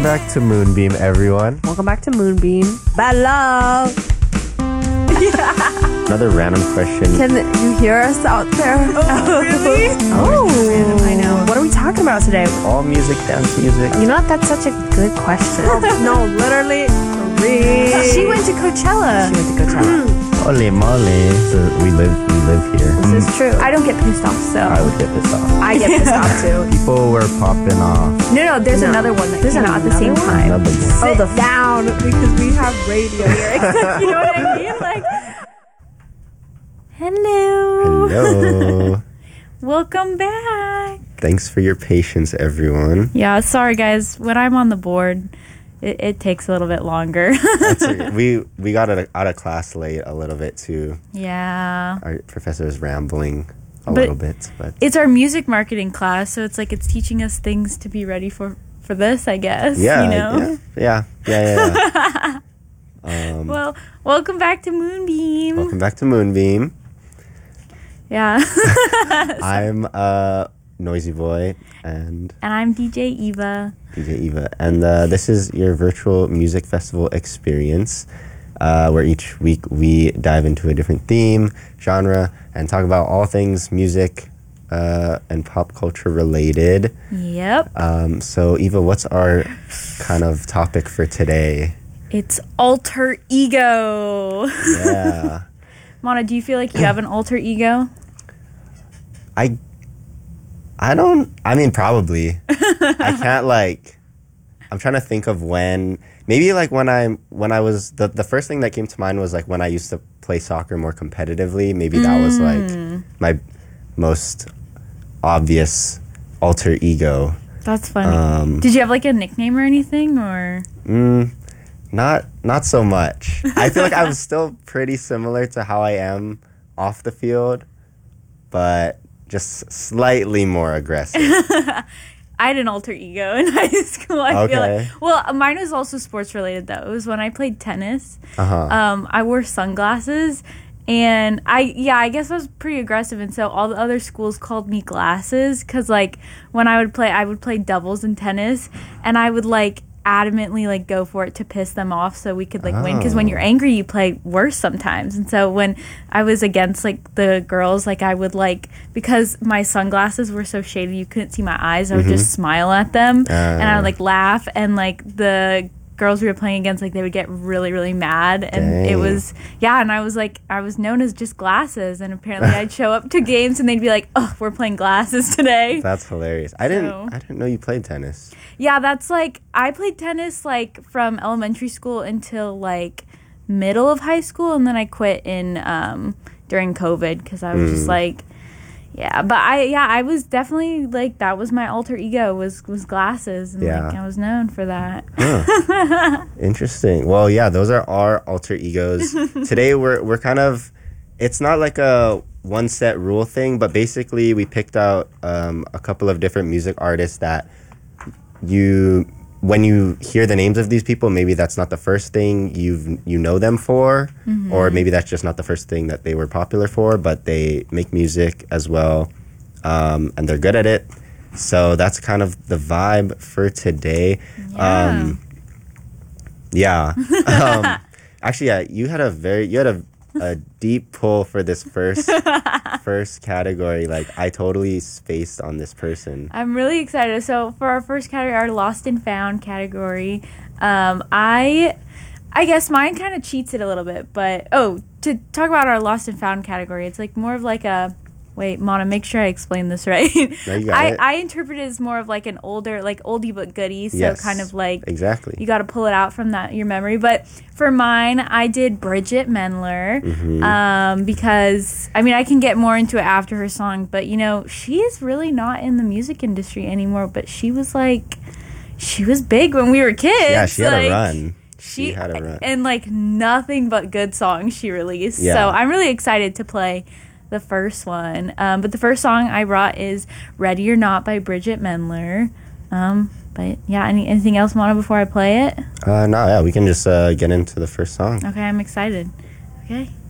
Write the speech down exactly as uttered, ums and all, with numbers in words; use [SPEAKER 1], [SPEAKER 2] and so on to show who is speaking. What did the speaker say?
[SPEAKER 1] Welcome back to Moonbeam, everyone.
[SPEAKER 2] Welcome back to Moonbeam. Bad love.
[SPEAKER 1] Another random question.
[SPEAKER 2] Can you hear us out there?
[SPEAKER 3] Oh, really?
[SPEAKER 2] Oh,
[SPEAKER 3] I know.
[SPEAKER 2] What are we talking about today?
[SPEAKER 1] All music, dance music.
[SPEAKER 2] You know what? That's such a good question.
[SPEAKER 3] No, literally. Really?
[SPEAKER 2] She went to Coachella.
[SPEAKER 3] She went to Coachella.
[SPEAKER 1] Holy moly. So we live we live here.
[SPEAKER 2] This is true. I don't get pissed off, so
[SPEAKER 1] I would get pissed off.
[SPEAKER 2] I get pissed off too.
[SPEAKER 1] People were popping off.
[SPEAKER 2] No, no, there's
[SPEAKER 3] No.
[SPEAKER 2] another one that
[SPEAKER 3] There's
[SPEAKER 2] came out at the
[SPEAKER 3] another
[SPEAKER 2] same
[SPEAKER 3] one?
[SPEAKER 2] time.
[SPEAKER 1] Another one.
[SPEAKER 2] Oh, the
[SPEAKER 3] Sit down because we have radio here. You know what I mean? Like,
[SPEAKER 2] Hello.
[SPEAKER 1] Hello.
[SPEAKER 3] welcome back.
[SPEAKER 1] Thanks for your patience, everyone.
[SPEAKER 3] Yeah, sorry guys. When I'm on the board, it, it takes a little bit longer.
[SPEAKER 1] That's okay. we we got out of, out of class late a little bit too.
[SPEAKER 3] Yeah.
[SPEAKER 1] Our professor was rambling a
[SPEAKER 3] But-
[SPEAKER 1] little bit, but
[SPEAKER 3] It's our music marketing class, so it's like it's teaching us things to be ready for for this, I guess.
[SPEAKER 1] yeah,
[SPEAKER 3] You know?
[SPEAKER 1] yeah, yeah, yeah, yeah. yeah. um,
[SPEAKER 3] Well, welcome back to Moonbeam.
[SPEAKER 1] welcome back to Moonbeam.
[SPEAKER 3] Yeah.
[SPEAKER 1] I'm uh Noisy Boy and
[SPEAKER 3] And I'm D J Eva.
[SPEAKER 1] D J Eva, and uh, this is your virtual music festival experience, uh, where each week we dive into a different theme, genre, and talk about all things music uh, and pop culture related.
[SPEAKER 3] Yep.
[SPEAKER 1] Um, so, Eva, what's our kind of topic for today?
[SPEAKER 3] It's alter ego.
[SPEAKER 1] Yeah,
[SPEAKER 3] Mana, do you feel like you have an alter ego?
[SPEAKER 1] I, I don't. I mean, probably. I can't like. I'm trying to think of when. Maybe like when I when I was the the first thing that came to mind was like when I used to play soccer more competitively. Maybe that was like my most obvious alter ego.
[SPEAKER 3] That's funny.
[SPEAKER 1] Um,
[SPEAKER 3] Did you have like a nickname or anything, or?
[SPEAKER 1] mm, not not so much. I feel like I was still pretty similar to how I am off the field, but just slightly more aggressive.
[SPEAKER 3] I had an alter ego in high school. I feel
[SPEAKER 1] Okay.
[SPEAKER 3] like. Well, mine was also sports related though. It was when I played tennis.
[SPEAKER 1] Uh-huh.
[SPEAKER 3] Um, I wore sunglasses, and I yeah, I guess I was pretty aggressive, and so all the other schools called me Glasses because like when I would play, I would play doubles in tennis, and I would like adamantly like go for it to piss them off so we could like win, because when
[SPEAKER 1] Oh.
[SPEAKER 3] you're angry you play worse sometimes. And so when I was against like the girls, like I would like, because my sunglasses were so shady you couldn't see my eyes, I would just smile at them and I would like laugh, and like the girls we were playing against, like they would get really really mad, and it
[SPEAKER 1] Dang.
[SPEAKER 3] was yeah and I was like I was known as just Glasses, and apparently I'd show up to games and they'd be like, oh, we're playing Glasses today.
[SPEAKER 1] That's hilarious. I didn't
[SPEAKER 3] So-
[SPEAKER 1] I didn't know you played tennis.
[SPEAKER 3] Yeah, that's like, I played tennis like from elementary school until like middle of high school, and then I quit in um during COVID because I was just like, yeah. But I yeah I was definitely like, that was my alter ego, was was Glasses, and
[SPEAKER 1] Yeah.
[SPEAKER 3] like I was known for that.
[SPEAKER 1] Huh. Interesting. Well, yeah, those are our alter egos. Today we're we're kind of, it's not like a one set rule thing, but basically we picked out um, a couple of different music artists that you, when you hear the names of these people, maybe that's not the first thing you you know them for, or maybe that's just not the first thing that they were popular for, but they make music as well, um, and they're good at it. So that's kind of the vibe for today.
[SPEAKER 3] Yeah.
[SPEAKER 1] Um, yeah. um, actually, yeah, you had a very, you had a, a deep pull for this first first category. Like, I totally spaced on this person.
[SPEAKER 3] I'm really excited. So for our first category, our lost and found category, um, I, I guess mine kind of cheats it a little bit. But oh, to talk about our lost and found category, it's like more of like a. Wait, Mona, make sure I explain this right.
[SPEAKER 1] No, you got
[SPEAKER 3] I,
[SPEAKER 1] it.
[SPEAKER 3] I interpret it as more of like an older, like oldie but goodie. So
[SPEAKER 1] Yes,
[SPEAKER 3] kind of like
[SPEAKER 1] exactly.
[SPEAKER 3] you got to pull it out from that your memory. But for mine, I did Bridget Mendler,
[SPEAKER 1] Mm-hmm.
[SPEAKER 3] um, because I mean I can get more into it after her song, but you know she is really not in the music industry anymore. But she was like, she was big when we were kids.
[SPEAKER 1] Yeah, she had
[SPEAKER 3] like,
[SPEAKER 1] a run.
[SPEAKER 3] She,
[SPEAKER 1] She had a run.
[SPEAKER 3] and like nothing but good songs she released.
[SPEAKER 1] Yeah.
[SPEAKER 3] So I'm really excited to play the first one. Um, but the first song I brought is Ready or Not by Bridget Mendler. Um, but yeah, any, anything else, Mona, before I play it?
[SPEAKER 1] Uh, no, yeah, we can just uh, get into the first song.
[SPEAKER 3] Okay, I'm excited. Okay.